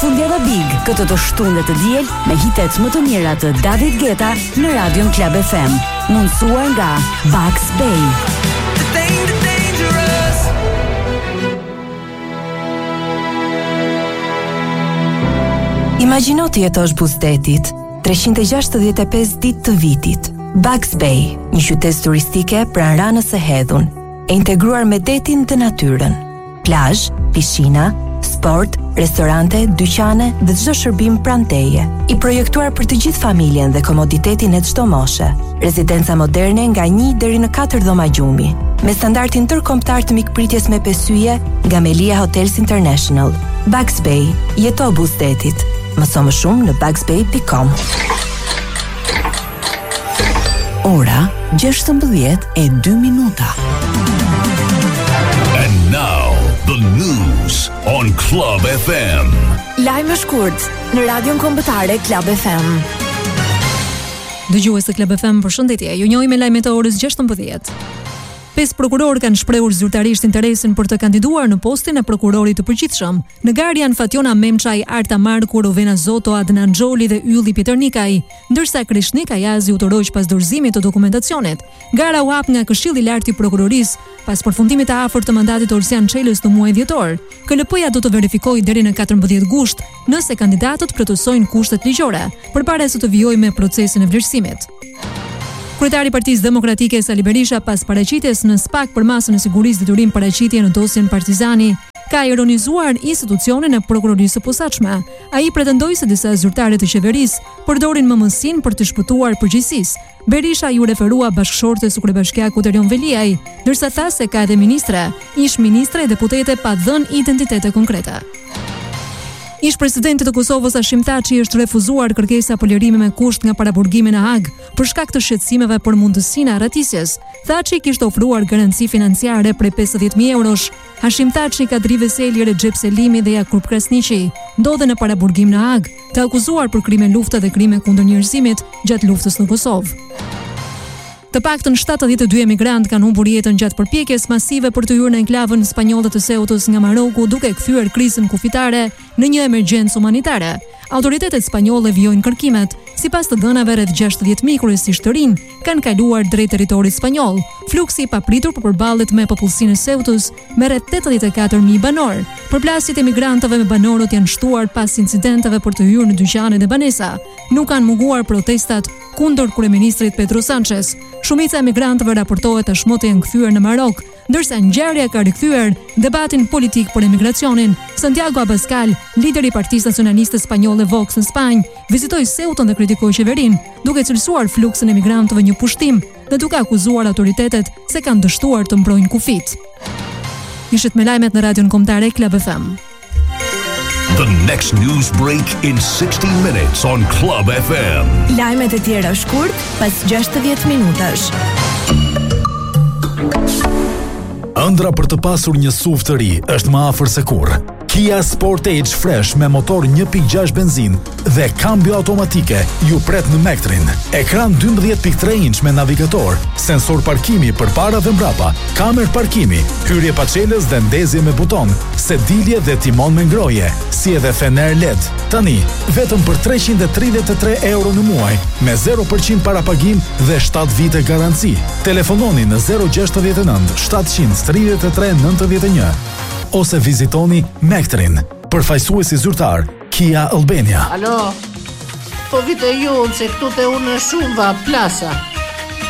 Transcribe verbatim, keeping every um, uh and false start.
Përfundjava Big, këtë të shtunë të diel me hitet më të mira të David Guetta në Radion Club F M, mundësuar nga Bugs Bay. Imagjino të jetosh buzdetit, treqind e gjashtëdhjetë e pesë ditë të vitit. Bugs Bay, një qytet turistike pranë Ranës së Hedhun, e integruar me detin dhe natyrën. Plazh, piscina, sport, restorante, dyqane dhe çdo shërbim pranë teje. I projektuar për të gjithë familjen dhe komoditetin e çdo moshe. Rezidenca moderne nga një deri në katër dhoma gjumi, me standardin ndërkombëtar të mikpritjes me pesyje nga Melia Hotels International. Bugs Bay, jeto buzdetit. Mëso më shumë në bugs bay dot com. Ora gjashtëmbëdhjetë e dy minuta. And now the news on Club F M. Lajme shkurt në Radion Kombëtare Club F M. Dëgjues të Club F M, përshëndetje. Ju njohim me lajmet e orës gjashtëmbëdhjetë. Pesë prokurorë kanë shprehur zyrtarisht interesin për të kandiduar në postin e prokurorit të përgjithshëm. Në garë janë Fatjona Memçaj, Arta Marku, Rovena Zoto, Adnan Xholi dhe Ylli Piternikaj, ndërsa Krishnik Ajazi u toroq pas dorëzimit të dokumentacionit. Gara u hap nga Këshilli i Lartë i Prokurorisë pas përfundimit të afërt të mandatit të Orsian Çelës në muajin dhjetor. K L P-ja do të verifikojë deri në katërmbëdhjetë gusht nëse kandidatët plotësojnë kushtet ligjore, përpara se të vijojë me procesin e vlerësimit. Kryetari i Partisë Demokratike Sali Berisha, pas paraqitjes në SPAK për masën e sigurisë detyrim paraqitje në dosjen Partizani, ka ironizuar institucionin e prokurorisë së posaçme. Ai pretendoi se disa zyrtarë të qeverisë përdorin mëmësinë për të shpëtuar përgjegjësisë. Berisha ju referua bashkëshortes së kryebashkiakut Erion Veliaj, ndërsa tha se ka edhe ministre, ish ministre e deputete pa dhënë identitete konkrete. Ish presidenti të Kosovës Hashim Thaçi është refuzuar kërkesa për lirimi me kusht nga paraburgimi në Hag për shkak të shqetësimeve për mundësinë e arratisjes. Thaçi kishte ofruar garanci financiare prej pesëdhjetë mijë eurosh. Hashim Thaçi, Kadri Veseli, Recep Selimi dhe Jakub Krasniqi ndodhen në paraburgim në Hag, të akuzuar për krime lufte dhe krime kundër njerëzimit gjatë luftës në Kosovë. Të paktën shtatëdhjetë e dy emigrantë kanë humbur jetën gjatë përpjekjes masive për të hyrë në enklavën spanjolle të Ceutës nga Maroku, duke kthyer krizën kufitare në një emergjencë humanitare. Autoritetet spanjolle vijojnë kërkimet. Sipas të dhënave, rreth gjashtëdhjetë mijë kryesisht të rinj kanë kaluar drejt territorit spanjoll. Fluksi i papritur po përballet me popullsinë e Ceutës me rreth tetëdhjetë e katër mijë banor. Përplasjet e migrantëve me banorët janë shtuar pas incidenteve për të hyrë në dyqane dhe banesa. Nuk kanë munguar protestat kundër kryeministrit Pedro Sanchez. Shumica e migrantëve raportohet tashmë të janë kthyer në Marok, ndërsa ngjarja ka rikthyer debatin politik për emigracionin. Santiago Abascal, lideri i Partisë Nacionaliste Spanjolle Vox në Spanjë, vizitoi Ceutën dhe kritikoi qeverinë, duke cilësuar fluksin e migrantëve një pushtim dhe duke akuzuar autoritetet se kanë dështuar të mbrojnë kufit. Ishit me lajmet në Radion Kombëtare Club F M. The next news break in sixty minutes on Club F M. Lajmet e tjera shkurt pas gjashtëdhjetë minutash. Ëndra për të pasur një S U V të ri është më afër se kurrë. Kia Sportage Fresh me motor një pikë gjashtë benzin dhe kambio automatike ju pret në Mektrin. Ekran dymbëdhjetë pikë tre inç me navigator, sensor parkimi përpara dhe mbrapa, kamer parkimi, hyrje pa çelës dhe ndezje me buton, sedilje dhe timon me ngroje, si edhe fener L E D. Tani, vetëm për treqind e tridhjetë e tre euro në muaj, me zero përqind parapagim dhe shtatë vite garanci. Telefononi në zero gjasht e nëntë shtatëqind tridhjetë e tre nëntëdhjetë e një ose vizitoni Mektrin, përfaqësuesi zyrtar Kia Albania. Alo, po vite ju se këtu te unë shumë va plasa.